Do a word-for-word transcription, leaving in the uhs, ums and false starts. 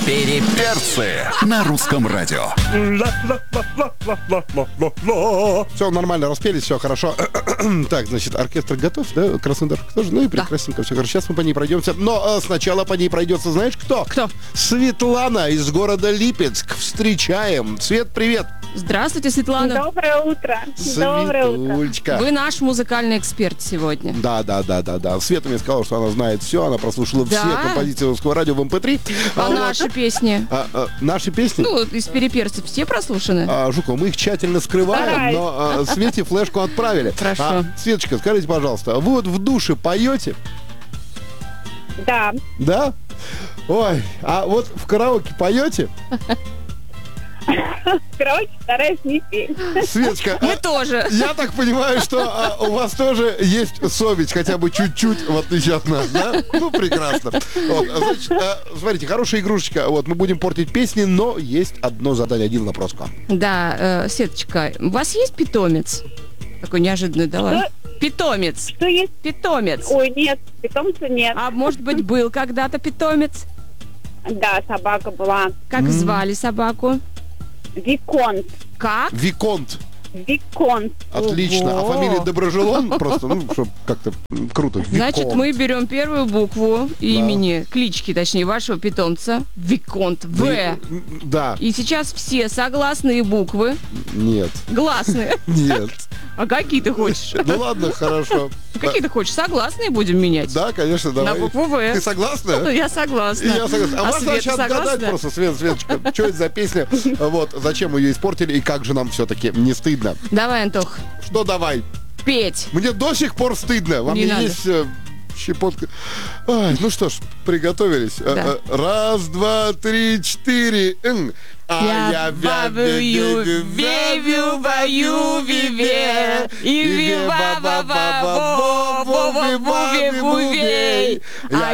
Переперцы на русском радио. Все, нормально, распелись, все хорошо. Так, значит, оркестр готов, да? Краснодар тоже? Ну и прекрасненько, все хорошо. Сейчас мы по ней пройдемся. Но э, сначала по ней пройдется, знаешь, кто? Кто? Светлана из города Липецк. Встречаем. Свет, привет. Здравствуйте, Светлана. Доброе утро. Доброе утро. Светулечка. Вы наш музыкальный эксперт сегодня. Да, да, да, да, да. Света мне сказала, что она знает все, она прослушала Да? все композиции русского радио в эм пэ три. А, вот, наши песни? а, а, наши песни? Ну, из переперцев все прослушаны? А, Жукова, мы их тщательно скрываем, Стараюсь. но а, Свете флешку отправили. Хорошо. А, Светочка, скажите, пожалуйста, вы вот в душе поете? Да. Да? Ой, а вот в караоке поете? Короче, стараюсь не петь. Светочка, Мы а, тоже. я так понимаю, что а, у вас тоже есть совесть, хотя бы чуть-чуть, в отличие от нас, да? Ну, прекрасно. Вот, а, значит, а, смотрите, хорошая игрушечка. Вот, мы будем портить песни, но есть одно задание, один вопрос к вам. Да, э, Светочка, у вас есть питомец? Такой неожиданный, давай. Питомец. Что есть? Питомец. Ой, нет, питомца нет. А может быть, был когда-то питомец? Да, собака была. Как звали собаку? Виконт. Как? Виконт. Виконт. Отлично. Ого. А фамилия Доброжелон? Просто, ну, чтобы как-то круто. Значит, Виконт. мы берем первую букву Да. имени, клички, точнее, вашего питомца. Виконт. В. Ви- Да. И сейчас все согласные буквы, Нет. гласные. Нет. А какие ты хочешь? Ну ладно, хорошо. Какие ты хочешь? Согласные будем менять? Да, конечно, давай. На букву В. Ты согласна? Я И согласна. я согласен. А, А можно Света сейчас отгадать согласна? просто, Свет, Светочка, что это за песня? Вот, зачем ее испортили и как же нам все-таки не стыдно? Давай, Антох, Что давай? петь. Мне до сих пор стыдно. Вам Не не надо. есть э, щепотка? Ай, ну что ж, приготовились. Э, Да. э, Раз, два, три, четыре. М. А Я бабую, вевю, бою, виве, и вива, ба, ба, ба, во, во, во, во, ве, вувей.